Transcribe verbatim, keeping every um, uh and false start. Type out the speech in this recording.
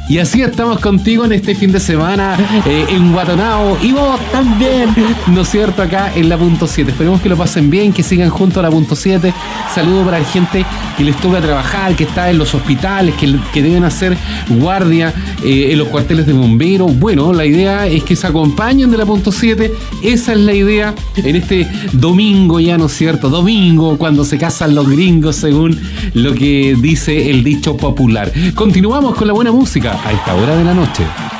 Y así estamos contigo en este fin de semana eh, en Guatonao. Y vos también, ¿no es cierto? Acá en la punto siete. Esperemos que lo pasen bien, que sigan junto a la punto siete. Saludos para la gente que les toca trabajar, que está en los hospitales, que, que deben hacer guardia eh, en los cuarteles de bomberos. Bueno, la idea es que se acompañen de la punto siete. Esa es la idea en este domingo ya, ¿no es cierto? Domingo, cuando se casan los gringos, según lo que dice el dicho popular. Continuamos con la buena música a esta hora de la noche.